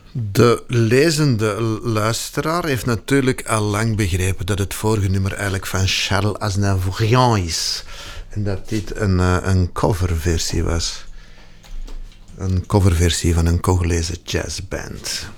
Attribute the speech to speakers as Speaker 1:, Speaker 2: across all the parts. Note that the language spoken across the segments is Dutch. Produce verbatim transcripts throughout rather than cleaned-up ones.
Speaker 1: De lezende luisteraar heeft natuurlijk al lang begrepen dat het vorige nummer eigenlijk van Charles Aznavourian is. En dat dit een, een coverversie was. Een coverversie van een Congolese jazzband.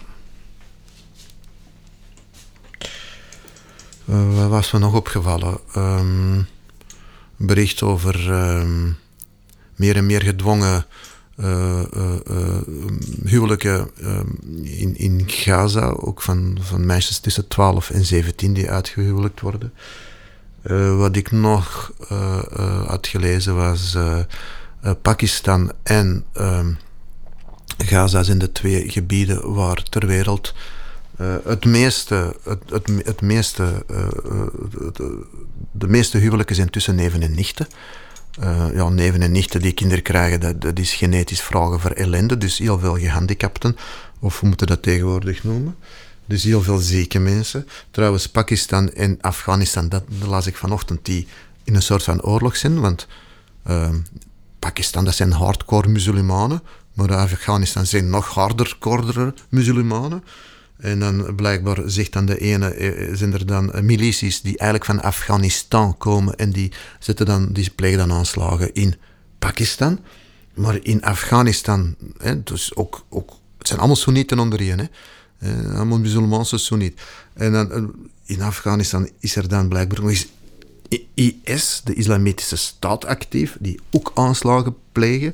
Speaker 1: Uh, wat was me nog opgevallen? Um, een bericht over um, meer en meer gedwongen uh, uh, uh, huwelijken uh, in, in Gaza, ook van, van meisjes tussen twaalf en zeventien die uitgehuwelijkt worden. Uh, wat ik nog uh, uh, had gelezen was uh, uh, Pakistan en uh, Gaza zijn de twee gebieden waar ter wereld uh, het meeste, het, het, het meeste uh, de, de meeste huwelijken zijn tussen neven en nichten. Uh, ja, neven en nichten die kinderen krijgen, dat, dat is genetisch vragen voor ellende, dus heel veel gehandicapten, of we moeten dat tegenwoordig noemen. Dus heel veel zieke mensen. Trouwens, Pakistan en Afghanistan, dat, dat las ik vanochtend, die in een soort van oorlog zijn, want uh, Pakistan, dat zijn hardcore musulmanen, maar Afghanistan zijn nog harder-cordere musulmanen. En dan blijkbaar zegt dan de ene, zijn er dan milities die eigenlijk van Afghanistan komen en die, zetten dan, die plegen dan aanslagen in Pakistan. Maar in Afghanistan, hè, dus ook, ook, het zijn allemaal Soenieten onderin, hè. Eh, allemaal musulmaanse Soeniet. En dan in Afghanistan is er dan blijkbaar nog eens I S, de Islamitische Staat, actief, die ook aanslagen plegen.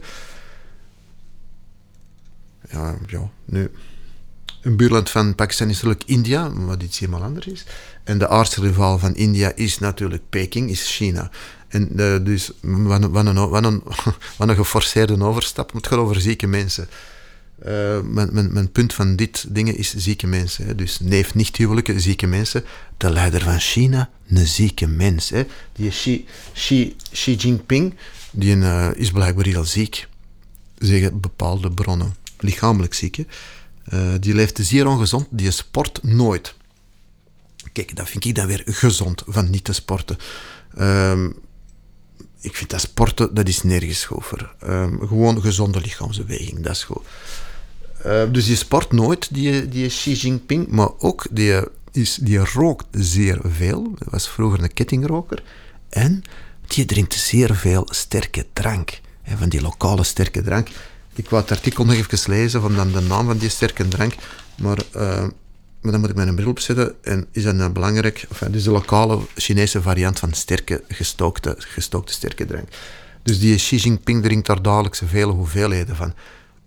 Speaker 1: Ja, ja, nu... Een buurland van Pakistan is natuurlijk India, wat iets helemaal anders is. En de aardsrivaal van India is natuurlijk Peking, is China. En uh, dus, wat een, wat, een, wat, een, wat een geforceerde overstap. Het gaat over zieke mensen. Uh, mijn, mijn, mijn punt van dit ding is zieke mensen. Hè. Dus neef-nicht-huwelijken, zieke mensen. De leider van China, een zieke mens. Hè. Die Xi, Xi, Xi Jinping, die uh, is blijkbaar heel ziek. Zeggen bepaalde bronnen. Lichamelijk ziek, hè. Uh, die leeft zeer ongezond, die sport nooit. Kijk, dat vind ik dan weer gezond, van niet te sporten. Um, ik vind dat sporten, dat is nergens goed voor. Um, gewoon gezonde lichaamsbeweging, dat is goed. Uh, dus die sport nooit, die, die Xi Jinping, maar ook die, is, die rookt zeer veel. Hij was vroeger een kettingroker. En die drinkt zeer veel sterke drank. Hè, van die lokale sterke drank. Ik wou het artikel nog even lezen van dan de naam van die sterke drank, maar, uh, maar dan moet ik mijn bril opzetten en is dat nou belangrijk? Enfin, dit is de lokale Chinese variant van sterke, gestookte, gestookte sterke drank. Dus die Xi Jinping drinkt daar dagelijks vele hoeveelheden van.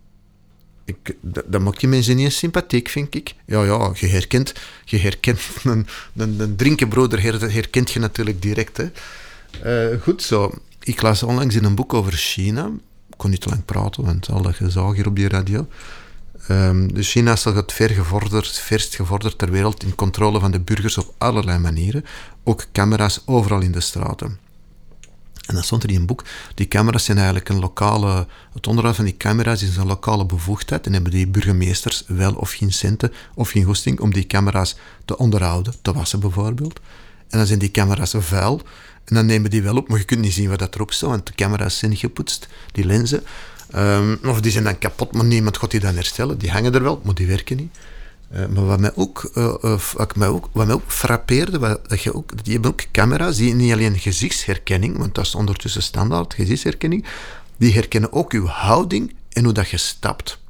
Speaker 1: Ik, dat, dat maakt die mensen niet eens sympathiek, vind ik. Ja, ja, je herkent, je herkent een, een, een drinkenbroeder her, herkent je natuurlijk direct. Hè. Uh, goed zo. Ik las onlangs in een boek over China. Ik kon niet te lang praten, want al dat gezag hier op die radio. Um, dus China is al het ver gevorderd, verst gevorderd ter wereld in controle van de burgers op allerlei manieren. Ook camera's overal in de straten. En dan stond er in een boek, die camera's zijn eigenlijk een lokale... Het onderhoud van die camera's is een lokale bevoegdheid en hebben die burgemeesters wel of geen centen of geen goesting om die camera's te onderhouden, te wassen bijvoorbeeld. En dan zijn die camera's vuil. En dan nemen die wel op, maar je kunt niet zien wat dat erop staat, want de camera's zijn gepoetst, die lenzen. Um, of die zijn dan kapot, maar niemand gaat die dan herstellen. Die hangen er wel, maar die werken niet. Uh, maar wat mij ook, uh, uh, wat mij ook, wat mij ook frappeerde, wat, dat je ook, die hebben ook camera's die niet alleen gezichtsherkenning, want dat is ondertussen standaard, gezichtsherkenning, die herkennen ook uw houding en hoe dat je stapt.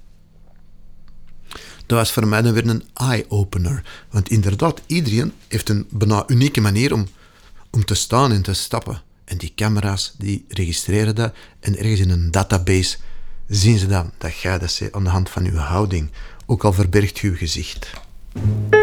Speaker 1: Dat was voor mij dan weer een eye-opener. Want inderdaad, iedereen heeft een bijna unieke manier om om te staan en te stappen. En die camera's, die registreren dat. En ergens in een database zien ze dan dat jij dat zei aan de hand van uw houding. Ook al verbergt je uw gezicht.